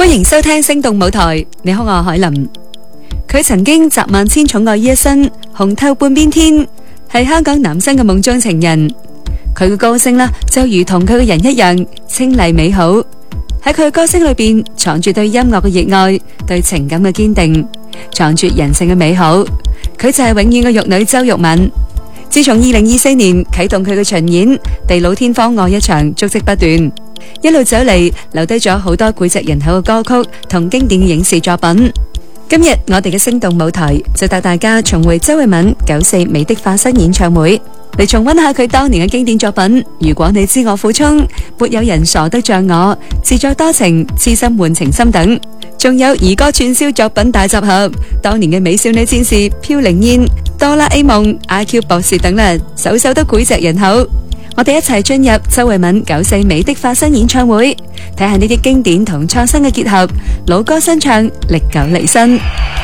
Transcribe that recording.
歡迎收聽星動舞台，你好，我係海琳。佢曾經集萬千寵愛於一身，紅透半邊天，係香港男生嘅夢中情人。佢嘅歌聲啦，就如同佢嘅人一樣清麗美好。喺佢嘅歌聲裏邊，藏住對音樂嘅熱愛，對情感嘅堅定，藏住人性嘅美好。佢就係永遠嘅玉女周玉敏。自從2024年啟動佢嘅巡演《地老天荒愛一場》，足跡不斷，一路走嚟，留低咗好多膾炙人口嘅歌曲同經典嘅影視作品。今日我哋嘅星動舞台就帶大家重回周慧敏94美的化身演唱會，嚟重溫下佢當年嘅經典作品。如果你知我苦衷，沒有人傻得像我，自作多情，痴心換情深等，仲有兒歌串燒作品大集合，當年嘅美少女戰士、飄零燕、哆啦 A 夢、IQ 博士等啦，首首都膾炙人口。我哋一齊進入周慧敏94美的化身演唱會，睇下呢啲經典同創新嘅結合，老歌新唱，歷久彌新。